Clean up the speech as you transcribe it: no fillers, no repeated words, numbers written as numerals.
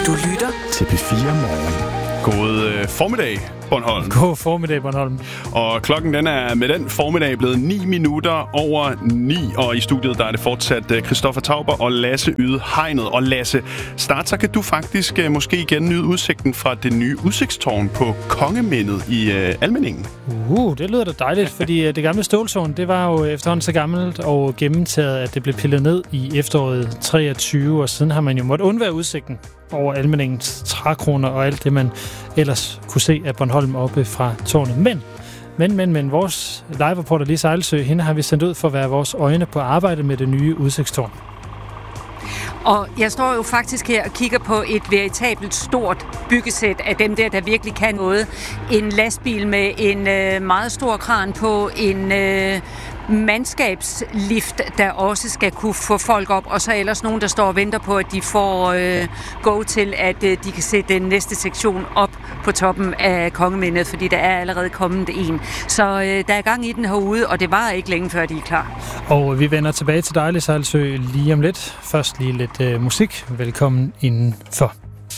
Du lytter til P4 Morgen. God formiddag, Bornholm. God formiddag, Bornholm. Og klokken den er med den formiddag blevet 9 minutter over 9. Og i studiet der er det fortsat Christoffer Tauber og Lasse Yde Hegnet. Og Lasse, start så kan du faktisk måske igen nyde udsigten fra det nye udsigtstårn på Kongemindet i Almindingen. Det lyder da dejligt, fordi det gamle ståltårn, det var jo efterhånden så gammelt og gennemtaget, at det blev pillet ned i efteråret 23, og siden har man jo måttet undvære udsigten over Almindingens trækroner og alt det, man ellers kunne se af Bornholm oppe fra tårnet. Men vores live-reporter Lise Ejlsø, hende har vi sendt ud for at være vores øjne på arbejde med det nye udsigtstårn. Og jeg står jo faktisk her og kigger på et veritabelt stort byggesæt af dem der virkelig kan noget. En lastbil med en meget stor kran på, en mandskabslift, der også skal kunne få folk op, og så ellers nogen, der står og venter på, at de får go til, at de kan sætte den næste sektion op på toppen af Kongemindet, fordi der er allerede kommet en. Så der er gang i den herude, og det varer ikke længe, før de er klar. Og vi vender tilbage til dig, Lise Ejlsø, lige om lidt. Først lige lidt musik. Velkommen indenfor.